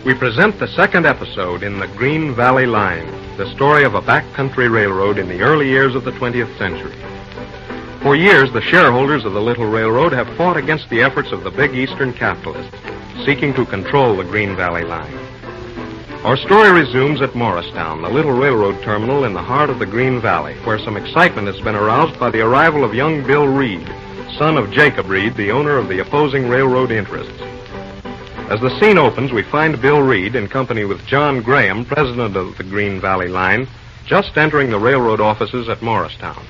we present the second episode in the Green Valley Line, the story of a backcountry railroad in the early years of the 20th century. For years, the shareholders of the little railroad have fought against the efforts of the big Eastern capitalists, seeking to control the Green Valley Line. Our story resumes at Morristown, the little railroad terminal in the heart of the Green Valley, where some excitement has been aroused by the arrival of young Bill Reed, son of Jacob Reed, the owner of the opposing railroad interests. As the scene opens, we find Bill Reed in company with John Graham, president of the Green Valley Line, just entering the railroad offices at Morristown.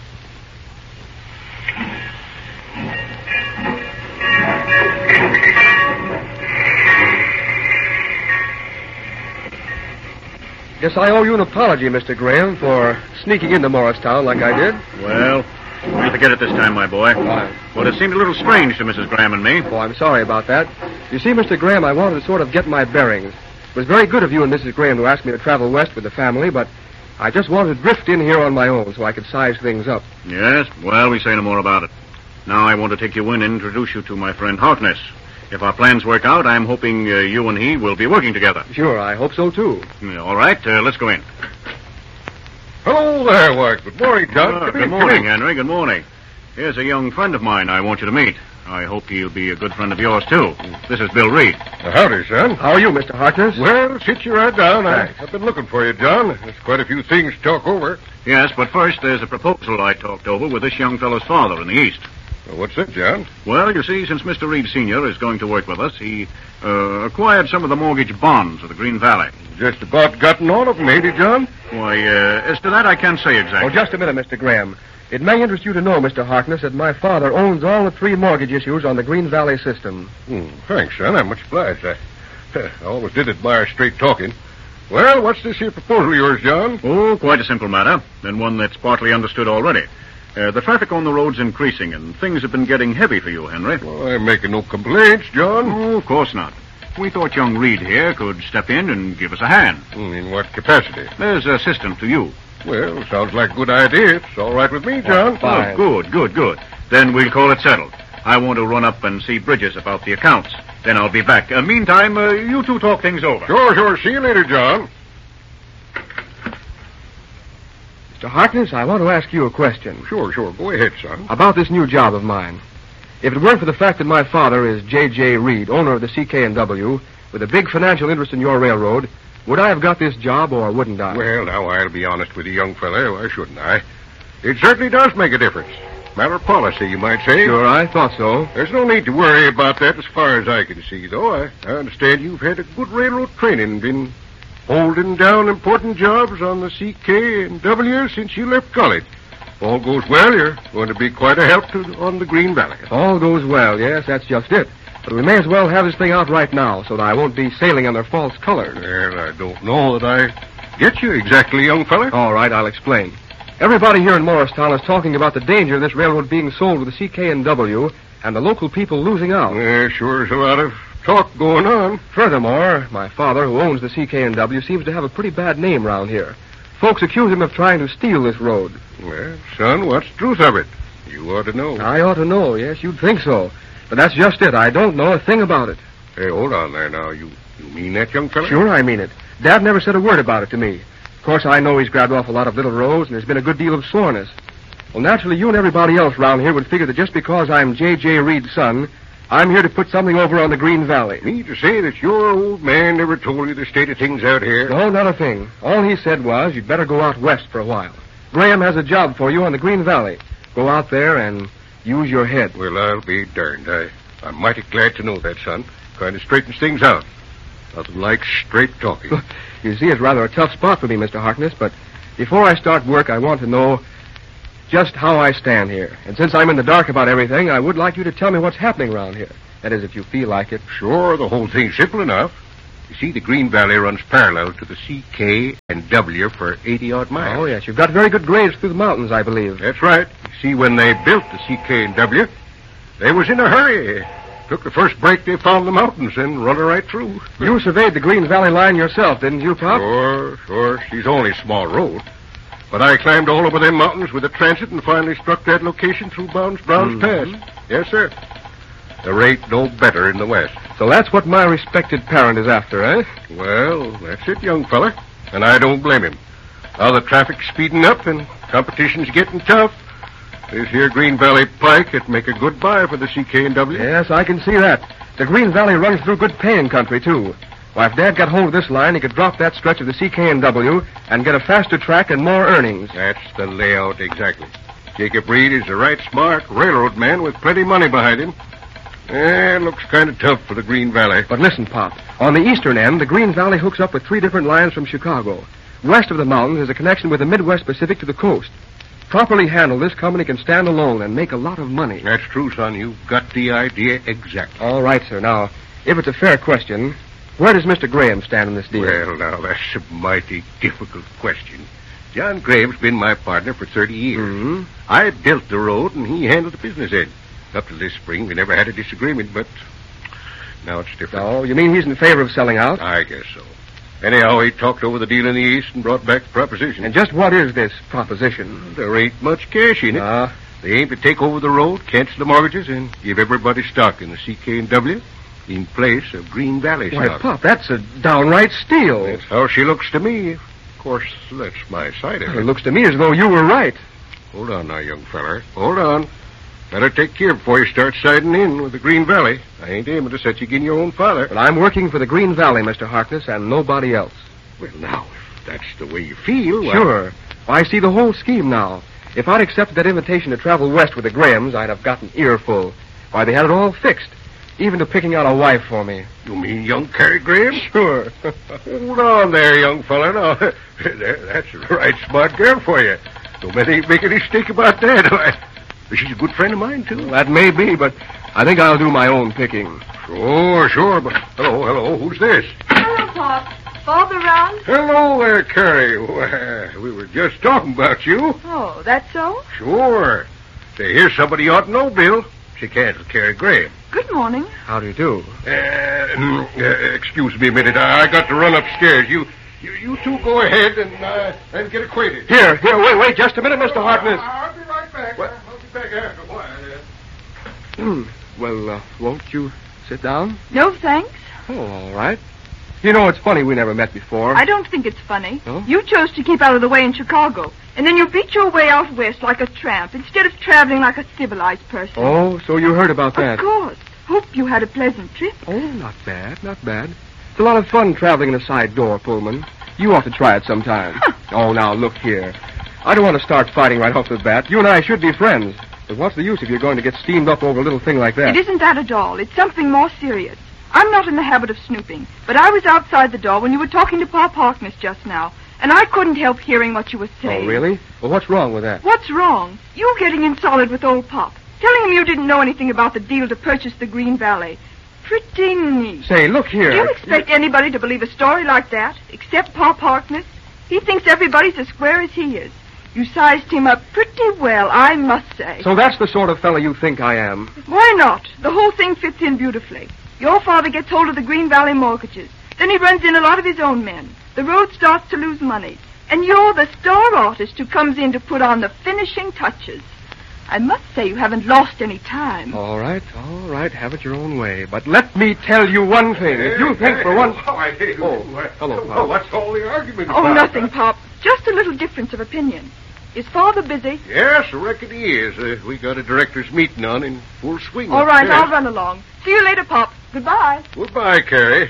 Guess I owe you an apology, Mr. Graham, for sneaking into Morristown like I did. Well, we'll forget it this time, my boy. Why? Well, it seemed a little strange to Mrs. Graham and me. Oh, I'm sorry about that. You see, Mr. Graham, I wanted to sort of get my bearings. It was very good of you and Mrs. Graham to ask me to travel west with the family, but I just wanted to drift in here on my own so I could size things up. Yes? Well, we say no more about it. Now I want to take you in and introduce you to my friend Harkness. If our plans work out, I'm hoping you and he will be working together. Sure, I hope so, too. All right, let's go in. Hello there, White. Good morning, John. Good morning, Henry. Good morning. Here's a young friend of mine I want you to meet. I hope he'll be a good friend of yours, too. This is Bill Reed. Howdy, son. How are you, Mr. Harkness? Well, sit you right down. I've been looking for you, John. There's quite a few things to talk over. Yes, but first there's a proposal I talked over with this young fellow's father in the East. Well, what's that, John? Well, you see, since Mr. Reed Sr. is going to work with us, he acquired some of the mortgage bonds of the Green Valley. Just about gotten all of them, ain't he, John? Why, as to that, I can't say exactly. Oh, just a minute, Mr. Graham. It may interest you to know, Mr. Harkness, that my father owns all the 3 mortgage issues on the Green Valley system. Thanks, son. I'm much obliged. I always did admire straight talking. Well, what's this here proposal of yours, John? Oh, quite a simple matter, and one that's partly understood already. The traffic on the road's increasing, and things have been getting heavy for you, Henry. Well, I'm making no complaints, John. Oh, of course not. We thought young Reed here could step in and give us a hand. In what capacity? As assistant to you. Well, sounds like a good idea. It's all right with me, John. Fine. Oh, good. Then we'll call it settled. I want to run up and see Bridges about the accounts. Then I'll be back. Meantime, you two talk things over. Sure. See you later, John. Mr. Harkness, I want to ask you a question. Sure. Go ahead, son. About this new job of mine. If it weren't for the fact that my father is J.J. Reed, owner of the CK&W, with a big financial interest in your railroad, would I have got this job or wouldn't I? Well, now, I'll be honest with you, young fella. Why shouldn't I? It certainly does make a difference. Matter of policy, you might say. Sure, I thought so. There's no need to worry about that as far as I can see, though. I understand you've had a good railroad training and been holding down important jobs on the CK&W since you left college. If all goes well, you're going to be quite a help on the Green Valley. If all goes well, yes, that's just it. But we may as well have this thing out right now so that I won't be sailing under false colors. Well, I don't know that I get you exactly, young fella. All right, I'll explain. Everybody here in Morristown is talking about the danger of this railroad being sold to the CK&W and the local people losing out. Yeah, sure, there's a lot of talk going on. Furthermore, my father, who owns the CK&W, seems to have a pretty bad name around here. Folks accuse him of trying to steal this road. Well, son, what's the truth of it? You ought to know. I ought to know, yes, you'd think so. But that's just it. I don't know a thing about it. Hey, hold on there now. You mean that, young fella? Sure, I mean it. Dad never said a word about it to me. Of course, I know he's grabbed off a lot of little roads, and there's been a good deal of soreness. Well, naturally, you and everybody else around here would figure that just because I'm J.J. Reed's son, I'm here to put something over on the Green Valley. Me to say that your old man never told you the state of things out here? No, not a thing. All he said was you'd better go out west for a while. Graham has a job for you on the Green Valley. Go out there and use your head. Well, I'll be darned. I'm mighty glad to know that, son. Kind of straightens things out. Nothing like straight talking. You see, it's rather a tough spot for me, Mr. Harkness, but before I start work, I want to know just how I stand here. And since I'm in the dark about everything, I would like you to tell me what's happening around here. That is, if you feel like it. Sure, the whole thing's simple enough. You see, the Green Valley runs parallel to the CK&W for 80-odd miles. Oh, yes. You've got very good grades through the mountains, I believe. That's right. You see, when they built the CK&W, they was in a hurry. Took the first break they found in the mountains and run her right through. You surveyed the Green Valley line yourself, didn't you, Pop? Sure. She's only a small road. But I climbed all over them mountains with a transit and finally struck that location through Brown's Pass. Yes, sir. There ain't no better in the West. So that's what my respected parent is after, eh? Well, that's it, young feller. And I don't blame him. Now the traffic's speeding up and competition's getting tough. This here Green Valley Pike would make a good buy for the CK&W. Yes, I can see that. The Green Valley runs through good paying country, too. Why, if Dad got hold of this line, he could drop that stretch of the CK&W and get a faster track and more earnings. That's the layout exactly. Jacob Reed is a right smart railroad man with plenty of money behind him. It looks kind of tough for the Green Valley. But listen, Pop. On the eastern end, the Green Valley hooks up with 3 different lines from Chicago. West of the mountains is a connection with the Midwest Pacific to the coast. Properly handled, this company can stand alone and make a lot of money. That's true, son. You've got the idea exactly. All right, sir. Now, if it's a fair question, where does Mr. Graham stand in this deal? Well, now, that's a mighty difficult question. John Graham's been my partner for 30 years. Mm-hmm. I built the road, and he handled the business end. Up to this spring, we never had a disagreement, but now it's different. Oh, you mean he's in favor of selling out? I guess so. Anyhow, he talked over the deal in the East and brought back the proposition. And just what is this proposition? There ain't much cash in it. They aim to take over the road, cancel the mortgages, and give everybody stock in the CK&W in place of Green Valley Why, stock. Pop, that's a downright steal. That's how she looks to me. Of course, that's my side of Well, it. it looks to me as though you were right. Hold on now, young feller. Hold on. Better take care before you start siding in with the Green Valley. I ain't aiming to set you again your own father. But I'm working for the Green Valley, Mr. Harkness, and nobody else. Well, now, if that's the way you feel... why- Sure. I see the whole scheme now. If I'd accepted that invitation to travel west with the Grahams, I'd have got an earful. Why, they had it all fixed. Even to picking out a wife for me. You mean young Cary Graham? Sure. Hold on there, young fella. Now, that's a right smart girl for you. Don't make any mistake about that. Why, she's a good friend of mine, too. That may be, but I think I'll do my own picking. Sure, but... Hello, who's this? Hello, Pop. Bob around? Hello there, Cary. Well, we were just talking about you. Oh, that's so? Sure. Say, here's somebody you ought to know, Bill. She canceled Cary Graham. Good morning. How do you do? Excuse me a minute. I got to run upstairs. You two go ahead and get acquainted. Here, wait just a minute, Mr. Harkness. I'll be right back. What? I'll be back after a while. Well, won't you sit down? No, thanks. Oh, all right. You know, it's funny we never met before. I don't think it's funny. Oh? You chose to keep out of the way in Chicago, and then you beat your way out west like a tramp instead of traveling like a civilized person. Oh, so you heard about that. Of course. Hope you had a pleasant trip. Oh, not bad, not bad. It's a lot of fun traveling in a side door, Pullman. You ought to try it sometime. Oh, now, look here. I don't want to start fighting right off the bat. You and I should be friends. But what's the use if you're going to get steamed up over a little thing like that? It isn't that at all. It's something more serious. I'm not in the habit of snooping, but I was outside the door when you were talking to Pop Harkness just now, and I couldn't help hearing what you were saying. Oh, really? Well, what's wrong with that? What's wrong? You getting in solid with old Pop, telling him you didn't know anything about the deal to purchase the Green Valley. Pretty neat. Say, look here. Do you expect anybody to believe a story like that, except Pop Harkness? He thinks everybody's as square as he is. You sized him up pretty well, I must say. So that's the sort of fellow you think I am? Why not? The whole thing fits in beautifully. Your father gets hold of the Green Valley mortgages. Then he runs in a lot of his own men. The road starts to lose money. And you're the star artist who comes in to put on the finishing touches. I must say you haven't lost any time. All right. Have it your own way. But let me tell you one thing. If you think for one... hello, Pop. What's all the argument Oh, about? nothing, Pop. Just a little difference of opinion. Is Father busy? Yes, I reckon he is. We got a director's meeting on in full swing. All right, upstairs. I'll run along. See you later, Pop. Goodbye. Goodbye, Cary.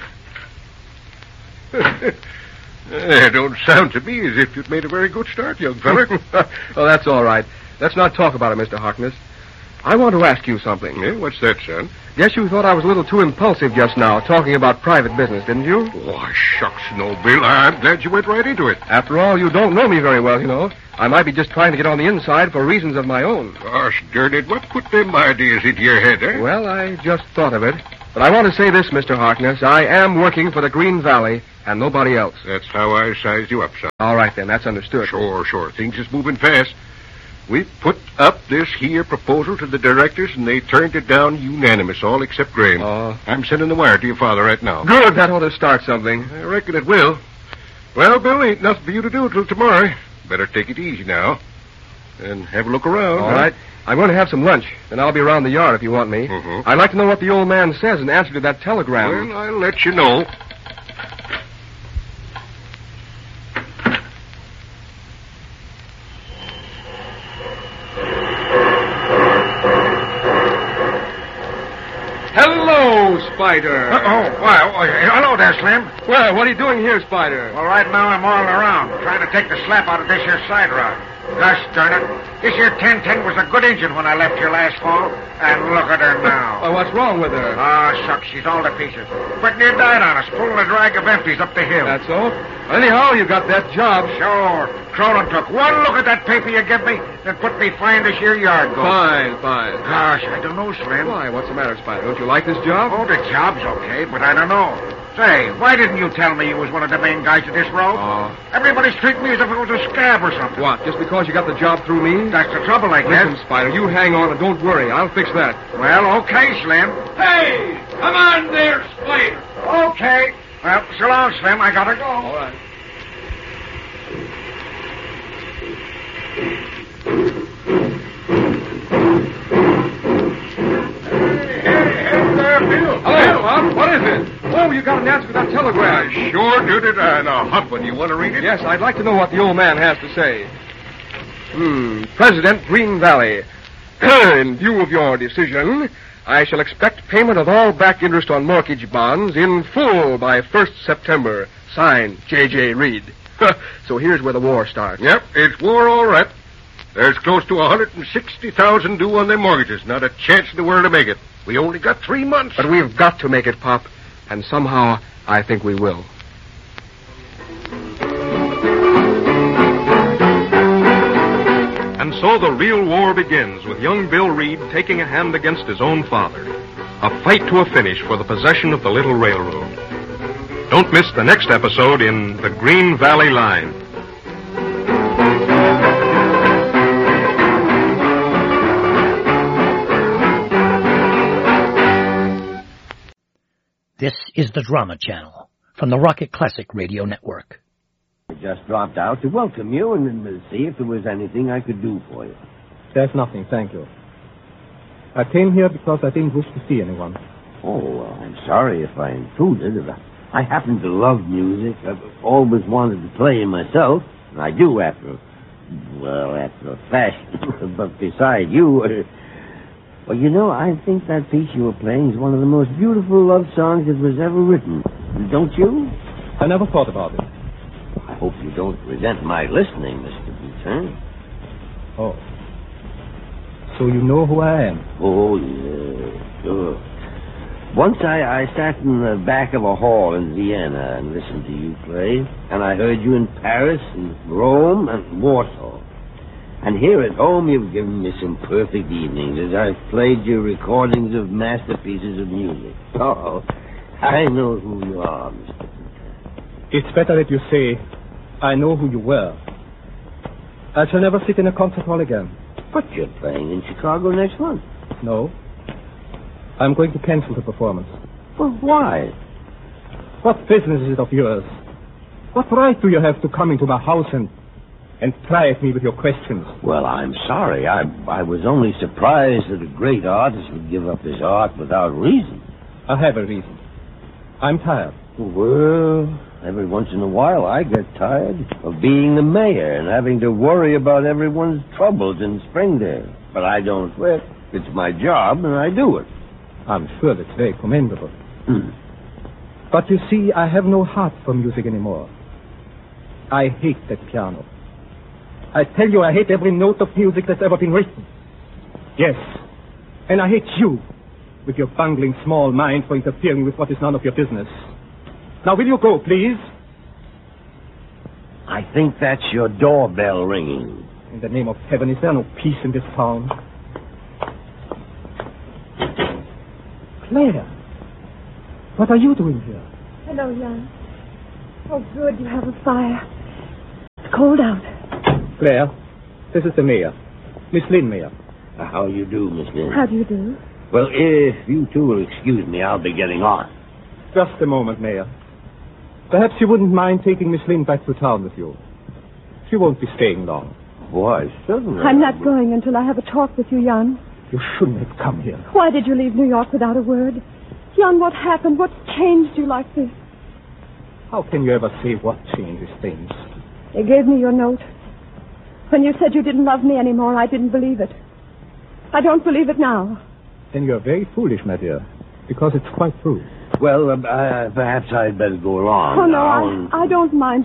Don't sound to me as if you'd made a very good start, young feller. Well, that's all right. Let's not talk about it, Mr. Harkness. I want to ask you something. Yeah, what's that, son? Guess you thought I was a little too impulsive just now, talking about private business, didn't you? Why, shucks, no, Bill. I'm glad you went right into it. After all, you don't know me very well, you know. I might be just trying to get on the inside for reasons of my own. Gosh darn it, what put them ideas into your head, eh? Well, I just thought of it. But I want to say this, Mr. Harkness. I am working for the Green Valley and nobody else. That's how I sized you up, son. All right, then. That's understood. Sure. Things is moving fast. We put up this here proposal to the directors, and they turned it down unanimous, all except Graham. Oh. I'm sending the wire to your father right now. Good. That ought to start something. I reckon it will. Well, Bill, ain't nothing for you to do till tomorrow. Better take it easy now. And have a look around. All huh? right. I'm going to have some lunch, then I'll be around the yard if you want me. Mhm. I'd like to know what the old man says in answer to that telegram. Well, I'll let you know. Hello, Spider. Hello there, Slim. Well, what are you doing here, Spider? Well, right now I'm all around, trying to take the slap out of this here side rod. Gosh darn it. This here 1010 was a good engine when I left here last fall. And look at her now. Well, what's wrong with her? Ah, shucks, she's all to pieces. But near died on us, pulling a drag of empties up the hill. That's all? Anyhow, you got that job. Sure. Cronin took one look at that paper you give me, then put me fine this here yard go. Fine. Gosh, I don't know, Slim. Why, what's the matter, Spider? Don't you like this job? Oh, the job's okay, but I don't know. Say, why didn't you tell me you was one of the main guys at this road? Oh. Everybody's treating me as if it was a scab or something. What, just because you got the job through me? That's the trouble, I guess. Listen, Spider, you hang on and don't worry. I'll fix that. Well, okay, Slim. Hey, come on there, Spider. Okay. Well, so long, Slim. I gotta go. All right. Hello, Bob. What is it? Oh, you got an answer to that telegram. I sure did it, and a hot one. You want to read it? Yes, I'd like to know what the old man has to say. President, Green Valley. In view of your decision, I shall expect payment of all back interest on mortgage bonds in full by 1st September. Signed, J.J. Reed. So here's where the war starts. Yep, it's war all right. There's close to $160,000 due on them mortgages. Not a chance in the world to make it. We only got 3 months. But we've got to make it, Pop. And somehow, I think we will. And so the real war begins, with young Bill Reed taking a hand against his own father. A fight to a finish for the possession of the little railroad. Don't miss the next episode in The Green Valley Line. This is the Drama Channel from the Rocket Classic Radio Network. I just dropped out to welcome you and see if there was anything I could do for you. There's nothing, thank you. I came here because I didn't wish to see anyone. Oh, well, I'm sorry if I intruded. I happen to love music. I've always wanted to play myself. And I do after a fashion. But beside you, well, you know, I think that piece you were playing is one of the most beautiful love songs that was ever written. Don't you? I never thought about it. I hope you don't resent my listening, Mr. Beecher. Oh. So you know who I am? Oh, yeah, sure. Once I sat in the back of a hall in Vienna and listened to you play, and I heard you in Paris and Rome and Warsaw. And here at home, you've given me some perfect evenings as I've played your recordings of masterpieces of music. Oh, I know who you are, Mr. It's better that you say, I know who you were. I shall never sit in a concert hall again. But you're playing in Chicago next month. No. I'm going to cancel the performance. Well, why? What business is it of yours? What right do you have to come into my house and pry at me with your questions? Well, I'm sorry. I was only surprised that a great artist would give up his art without reason. I have a reason. I'm tired. Well, every once in a while I get tired of being the mayor and having to worry about everyone's troubles in Springdale. But I don't quit. It's my job, and I do it. I'm sure that's very commendable. But you see, I have no heart for music anymore. I hate that piano. I tell you, I hate every note of music that's ever been written. Yes, and I hate you, with your bungling small mind for interfering with what is none of your business. Now, will you go, please? I think that's your doorbell ringing. In the name of heaven, is there no peace in this town? Claire, what are you doing here? Hello, Jan. Oh, good, you have a fire. It's cold out. Claire, this is the mayor, Miss Lynn Mayor. How you do, Miss Lynn? How do you do? Well, if you two will excuse me, I'll be getting on. Just a moment, Mayor. Perhaps you wouldn't mind taking Miss Lynn back to town with you. She won't be staying long. Why, certainly. I'm not going until I have a talk with you, Jan. You shouldn't have come here. Why did you leave New York without a word? Jan, what happened? What changed you like this? How can you ever say what changes things? They gave me your note. When you said you didn't love me anymore, I didn't believe it. I don't believe it now. Then you're very foolish, my dear, because it's quite true. Well, perhaps I'd better go along Oh, now. no, I don't mind